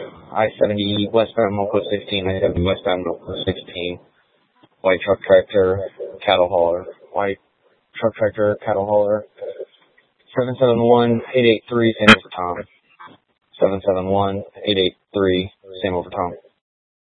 I-70 westbound Milko 16, I-70 westbound Milko 16. White truck tractor, cattle hauler. White truck tractor, cattle hauler. 771-883, same over Tom. 771-883, same over Tom.